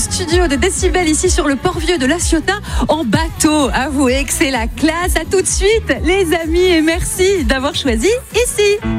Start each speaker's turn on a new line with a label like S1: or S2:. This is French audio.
S1: studio de Décibel ici sur le port-vieux de La Ciotat en bateau. Avouez que c'est la classe. À tout de suite les amis et merci d'avoir choisi ici.